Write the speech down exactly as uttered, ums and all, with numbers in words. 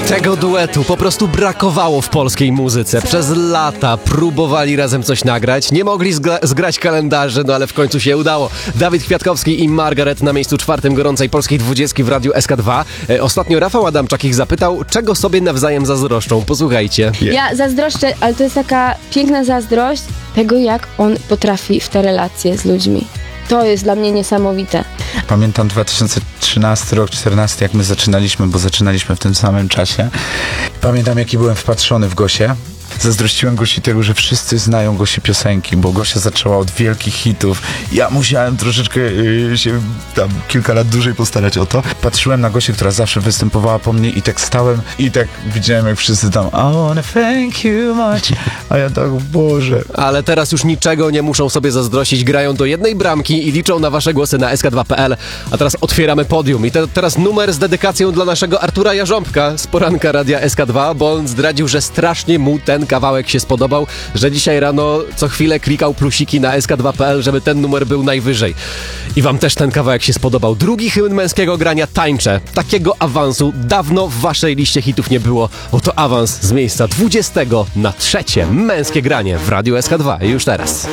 Tego duetu po prostu brakowało w polskiej muzyce. Przez lata próbowali razem coś nagrać, nie mogli zgra- zgrać kalendarzy, no ale w końcu się udało. Dawid Kwiatkowski i Margaret na miejscu czwartym gorącej polskiej dwudziestki w Radiu S K dwa. E, ostatnio Rafał Adamczak ich zapytał, czego sobie nawzajem zazdroszczą. Posłuchajcie. Ja zazdroszczę, ale to jest taka piękna zazdrość tego, jak on potrafi w te relacje z ludźmi. To jest dla mnie niesamowite. Pamiętam dwa tysiące trzynasty rok, czternasty, jak my zaczynaliśmy, bo zaczynaliśmy w tym samym czasie. Pamiętam, jaki byłem wpatrzony w Gosię. Zazdrościłem Gosi tego, że wszyscy znają Gosi piosenki, bo Gosia zaczęła od wielkich hitów. Ja musiałem troszeczkę yy, się tam kilka lat dłużej postarać o to. Patrzyłem na Gosię, która zawsze występowała po mnie i tak stałem i tak widziałem, jak wszyscy tam I wanna thank you much. A ja tak, Boże. Ale teraz już niczego nie muszą sobie zazdrościć, grają do jednej bramki i liczą na wasze głosy na S K dwa kropka P L. A teraz otwieramy podium i te, teraz numer z dedykacją dla naszego Artura Jarząbka z poranka Radia S K dwa, bo on zdradził, że strasznie mu ten kawałek się spodobał, że dzisiaj rano co chwilę klikał plusiki na S K dwa kropka P L, żeby ten numer był najwyżej. I wam też ten kawałek się spodobał. Drugi hymn męskiego grania Tańczę. Takiego awansu dawno w waszej liście hitów nie było, bo to awans z miejsca dwudziestego na trzecie męskie granie w Radiu S K dwa. Już teraz.